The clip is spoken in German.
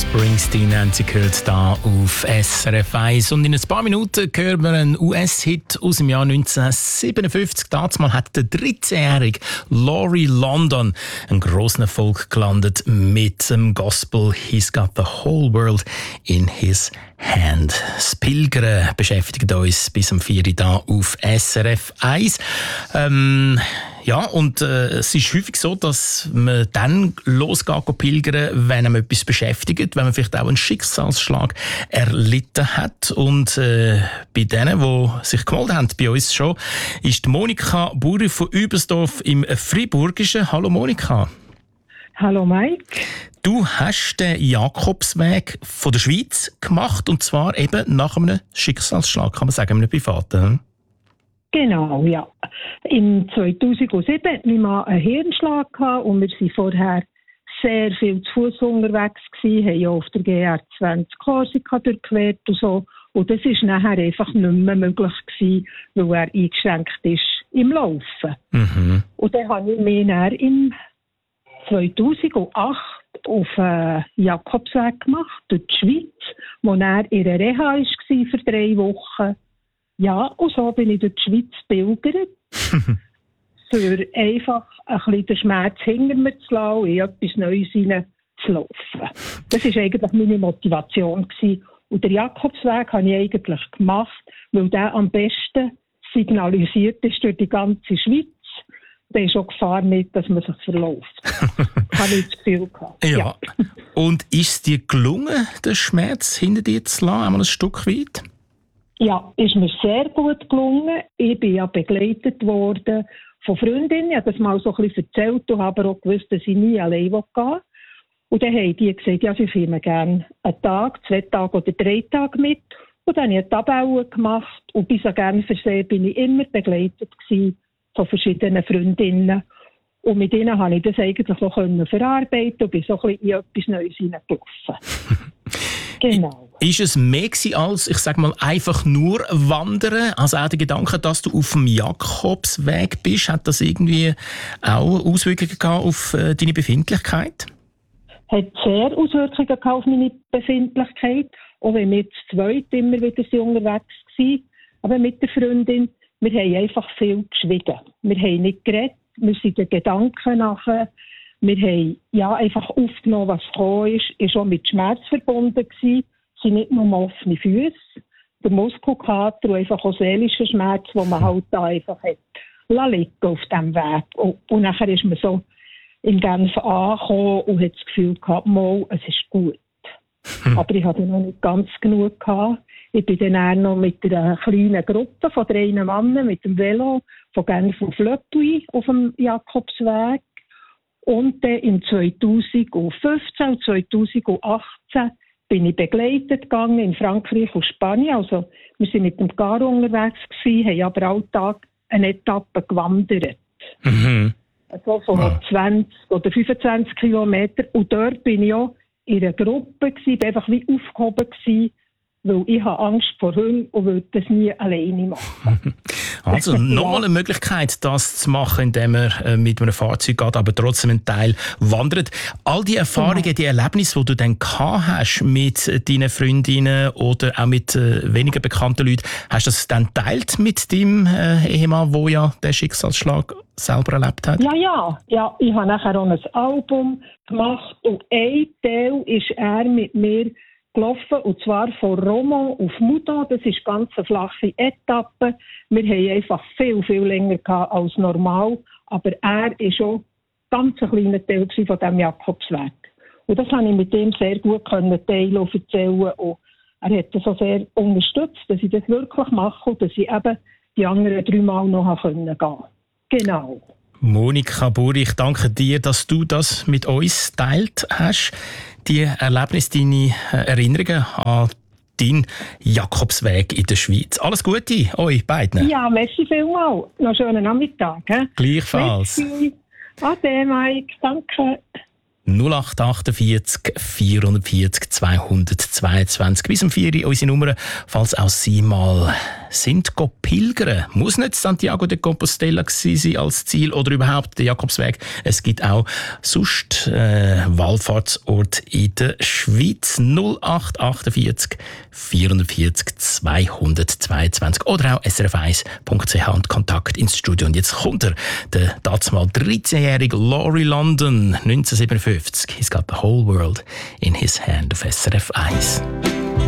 Springsteen haben Sie gehört da auf SRF 1. Und in ein paar Minuten hören wir einen US-Hit aus dem Jahr 1957. Damals hat der 13-jährige Laurie London einen grossen Erfolg gelandet mit dem Gospel «He's got the whole world in his hand». Das Pilgern beschäftigt uns bis um 4 Uhr da auf SRF 1. Ja, und es ist häufig so, dass man dann losgeht pilgern, wenn man etwas beschäftigt, wenn man vielleicht auch einen Schicksalsschlag erlitten hat. Und bei denen, die sich gemeldet haben, bei uns schon, ist Monika Buri von Übersdorf im Friburgischen. Hallo Monika. Hallo Mike. Du hast den Jakobsweg von der Schweiz gemacht, und zwar eben nach einem Schicksalsschlag, kann man sagen, einem privaten. Genau, ja. Im 2007 hatten wir mal einen Hirnschlag gehabt und wir waren vorher sehr viel zu Fuß unterwegs gewesen, haben ja auf der GR20 Korsika durchquert und so. Und das war nachher einfach nicht mehr möglich gewesen, weil er eingeschränkt ist im Laufen. Mhm. Und dann habe ich mich dann im 2008 auf einen Jakobsweg gemacht, durch die Schweiz, wo er in der Reha war für 3 Wochen. Ja, und so bin ich durch die Schweiz pilgert, für einfach ein bisschen den Schmerz hinter mir zu lassen und in etwas Neues hineinzulaufen. Das war eigentlich meine Motivation gewesen. Und den Jakobsweg habe ich eigentlich gemacht, weil der am besten signalisiert ist durch die ganze Schweiz. Da ist auch Gefahr nicht, dass man sich verläuft. Habe ich das Gefühl gehabt. Ja. Und ist es dir gelungen, den Schmerz hinter dir zu lassen, einmal ein Stück weit? Ja, ist mir sehr gut gelungen. Ich bin ja begleitet worden von Freundinnen. Ich habe das mal so ein bisschen erzählt und habe auch gewusst, dass ich nie allein gehen will. Und dann haben die gesagt, ja, sie filmen gerne einen Tag, 2 Tage oder 3 Tage mit. Und dann habe ich eine Tabelle gemacht und bis an Genfersee bin ich immer begleitet gewesen von verschiedenen Freundinnen. Und mit ihnen konnte ich das eigentlich noch verarbeiten und bin so ein bisschen in etwas Neues hineingelaufen. Genau. Ist es mehr gewesen als, ich sag mal, einfach nur Wandern? Also auch der Gedanke, dass du auf dem Jakobsweg bist, hat das irgendwie auch Auswirkungen gehabt auf deine Befindlichkeit? Hat sehr Auswirkungen gehabt auf meine Befindlichkeit. Auch wenn wir zu zweit immer wieder unterwegs waren, aber mit der Freundin, wir haben einfach viel geschwiegen. Wir haben nicht geredet, wir sind den Gedanken nachher. Wir haben ja einfach aufgenommen, was gekommen ist. Ist auch mit Schmerz verbunden gewesen. Es sind nicht nur offene Füße. Der Muskelkater und einfach auch seelischer Schmerz, den man halt da einfach hat liegen auf diesem Weg. Und nachher ist man so in Genf angekommen und hat das Gefühl gehabt, mal, es ist gut. Aber ich hatte noch nicht ganz genug gehabt. Ich bin dann auch noch mit einer kleinen Gruppe von 3 Männern mit dem Velo von Genf auf Le Puy auf dem Jakobsweg. Und dann im 2015 und 2018 bin ich begleitet gegangen in Frankreich und Spanien. Also wir sind mit dem Car unterwegs gewesen, haben aber alltag eine Etappe gewandert. Mhm. Also von 20 oder 25 Kilometern. Und dort bin ich auch in einer Gruppe gewesen, einfach wie aufgehoben gewesen, weil ich habe Angst vor Hunden und will das nie alleine machen. Also nochmal eine Möglichkeit, das zu machen, indem man mit einem Fahrzeug geht, aber trotzdem einen Teil wandert. All die Erfahrungen, die Erlebnisse, die du dann gehabt hast mit deinen Freundinnen oder auch mit weniger bekannten Leuten, hast du das dann geteilt mit deinem Ehemann, der ja den Schicksalsschlag selber erlebt hat? Ja. Ich habe nachher auch ein Album gemacht und ein Teil ist er mit mir gelaufen, und zwar von Romont auf Moudon. Das ist ganz eine flache Etappe. Wir haben einfach viel, viel länger gehabt als normal, aber er war schon ganz ein kleiner Teil von diesem Jakobsweg. Und das konnte ich mit ihm sehr gut teilen und erzählen. Und er hat das auch sehr unterstützt, dass ich das wirklich mache und dass ich eben die anderen 3 Mal noch gehen konnte. Genau. Monika Buri, ich danke dir, dass du das mit uns geteilt hast. Die Erlebnisse, deine Erinnerungen an deinen Jakobsweg in der Schweiz. Alles Gute euch beiden. Ja, merci vielmals. Noch einen schönen Nachmittag. Gleichfalls. Merci. Ade, Mike. Danke. 0848 440 222. Bis um 4 Uhr unsere Nummer, falls auch Sie mal sind pilgern. Muss nicht Santiago de Compostela sein als Ziel oder überhaupt der Jakobsweg. Es gibt auch sonst Wallfahrtsorte in der Schweiz. 0848 440 222 oder auch srf1.ch und Kontakt ins Studio. Und jetzt kommt der dazumal 13-jährige Laurie London, 1957. He's got the whole world in his hand auf SRF 1.